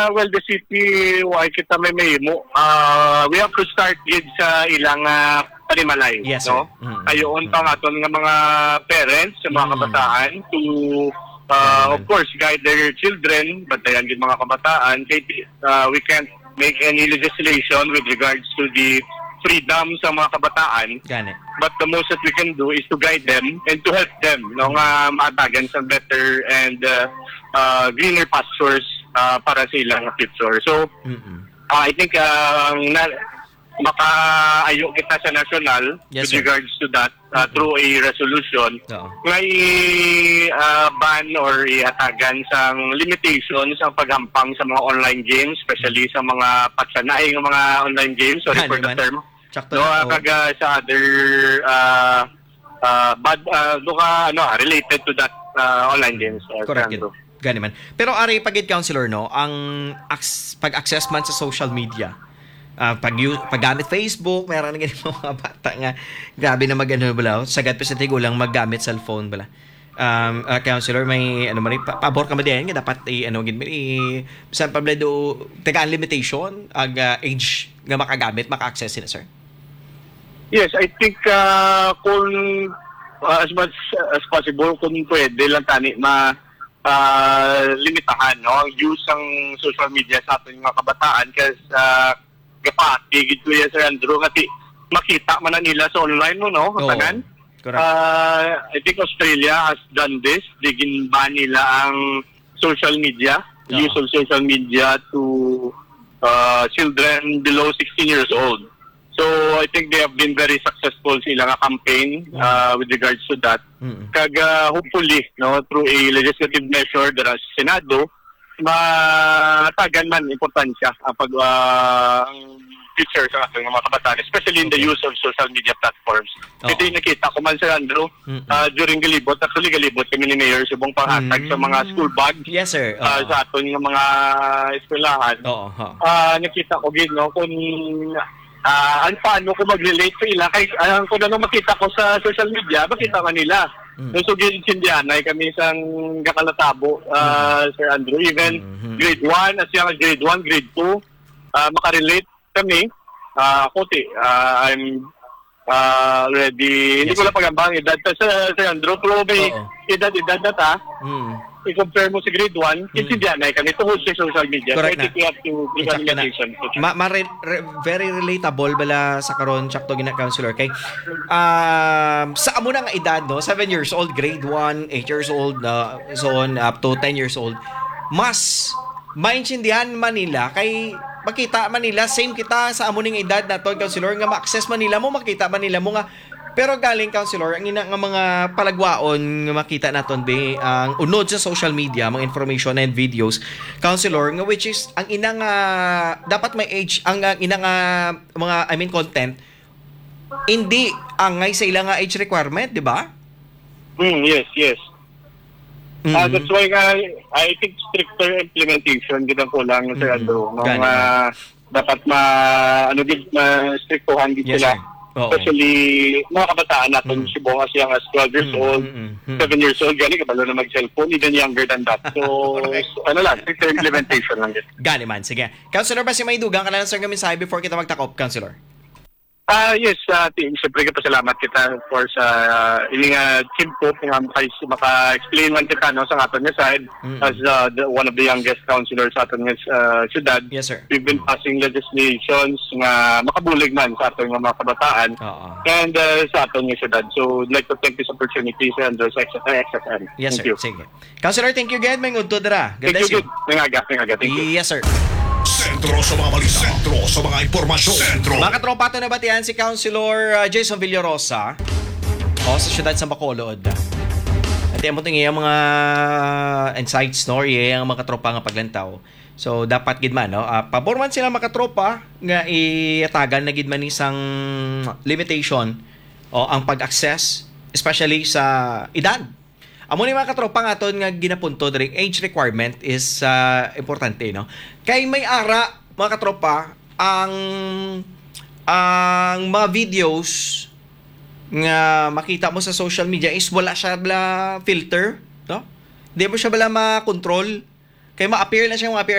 well, the city, why kita may mo, we have to start with sa ilang panimalay. Yes, no? sir. Ayon pa nga nga mga parents, sa mga kabataan, to, of course, guide their children, batayan din mga kabataan. We can't make any legislation with regards to the freedom sa mga kabataan. Gani. But the most that we can do is to guide them and to help them nga maatagan sa better and greener pastures para sa ilang future. So, I think makaayo kita sa national yes, with regards to that through a resolution may ban or iatagan sang limitation sa paghampang sa mga online games, especially sa mga patsanay ng mga online games. Sorry for the term. Sakto. Kaga sa other bad related to that online games. Correct. Gani man. Pero ari pagid counselor no, ang pag-access man sa social media. Paggamit Facebook, meron na ganito mga bata nga grabe na magano bala. Sagad pa sa tigulang maggamit cellphone bala. Counselor, may ano man pabor ka din nga dapat bisan pabledo tagaan limitation ag age nga makagamit, maka-access sila, sir. Yes, I think kung as much as possible kung pwede lang tani limitahan ang use ng social media sa ating mga kabataan kasi gapati gito ya Sir Andrew kasi makita man na nila sa online no tanan. I think Australia has done this. Digin ba nila ang social media, use of social media to children below 16 years old. So I think they have been very successful sa ilang campaign with regards to that. Kaga hopefully through a legislative measure sa Senado matagan man importansya ang future sa ating mga kabataan, especially in the use of social media platforms. Ito yung nakita ko man, Sir Andrew, during galibot kami ni Mayor Subong panghatag sa mga school bags. Yes, sir. Sa aton ng mga eskwelahan. Nakita ko kung paano ko mag-relate sa ila. Kaya kung ano makita ko sa social media, makita man nila. So, ginsindianay kami isang gakalatabo, Sir Andrew. Even grade 1, as young as grade 1, grade 2, makarelate kami. I'm ready. Hindi ko lang pagambang edad sa Sir Andrew, pero may edad na ta. I-compare mo sa grade 1, kinsindianay kami tungkol sa social media. Correct so, we have to bring limitation. Very relatable bala sa karon sakto gina counselor kay sa amo na nga edad 7 years old, grade 1, 8 years old, so on up to 10 years old, mas maintindihan man nila kay makita man nila same kita sa amo ning edad na to counselor nga ma-access man nila mo, makita man nila mo nga. Pero galing counselor ang ina nga mga palagwaon nga makita naton ang unod sa social media, mga information and videos counselor nga which is ang ina nga dapat may age ang ina nga mga content hindi angay sa ilang nga age requirement, di ba? Yes. That's why I think stricter implementation gid ang kulang Sir Andrew. Dapat strictuhan gid sila. Especially mga kabataan natin Cebu as young as 12 years old, 7 years old, gani kabalo na mag-cellphone, even younger than that. So, stricter implementation lang yun. Gani man, sige. Counselor, ba si may dugang ka na lang sir kami sabi before kita magtakop, Counselor? Yes, siyempre pasalamat kita for sa ining team ko nga maka-explain man kita sa aton nga side as one of the youngest councilors sa aton nga syudad. Yes, sir. We've been passing legislations nga makabulig man sa aton nga mga kabataan and sa aton nga syudad. So, I'd like to thank this opportunity sa Andrew sa XSN. Yes, thank sir. You. Sige. Counselor, thank you again. May ngudto dira. God bless you. Thank you. Yes, sir. Sentro sa mga balita. Sentro sa mga impormasyon. Sentro. Mga katropa, ito na batihan si Councilor Jason Villarosa sa siyudad sa Bacolod. At yung mga insights ang mga katropa nga paglantaw. So, dapat gidman, pabor man sila mga katropa nga iatagan na gidman isang limitation ang pag-access, especially sa edad. Amo ni mga katropa nga aton nga ginapunto during age requirement is importante, no? Kay may ara mga katropa ang mga videos nga makita mo sa social media is wala siya bala filter, no? Hindi mo siya bala ma-control. Kay ma-appear na siya